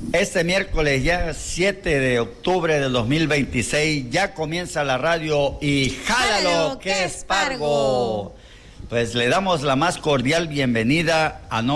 Este miércoles ya 7 de octubre del 2026 ya comienza la radio y jálalo que es Pargo. Pues le damos la más cordial bienvenida a